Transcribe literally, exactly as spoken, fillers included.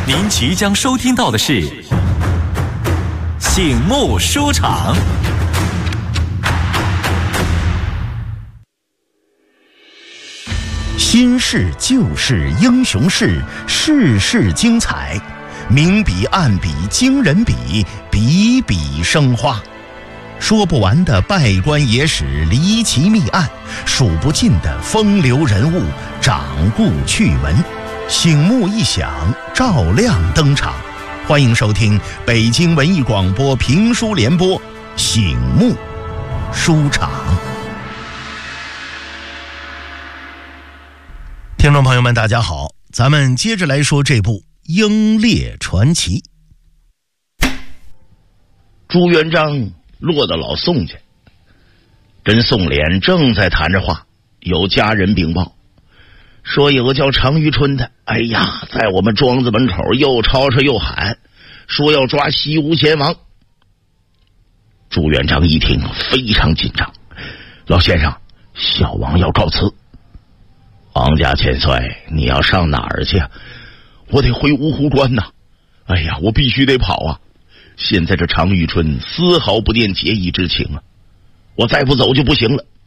您即将收听到的是醒目书场。 新事旧事英雄事，事事精彩，明笔暗笔惊人笔，笔笔生花。说不完的拜官野史离奇密案，数不尽的风流人物掌故趣闻，醒目一响，照亮登场。欢迎收听北京文艺广播评书联播醒目书场。听众朋友们大家好，咱们接着来说这部《英烈传奇》。 朱元璋落到老宋家，跟宋濂正在谈着话，有家人禀报说有个叫常遇春的，哎呀，在我们庄子门口又吵吵又喊，说要抓西吴贤王。朱元璋一听非常紧张，老先生，小王要告辞。王家千岁，你要上哪儿去啊？我得回芜湖关呐！哎呀，我必须得跑啊！现在这常遇春丝毫不念结义之情啊，我再不走就不行了。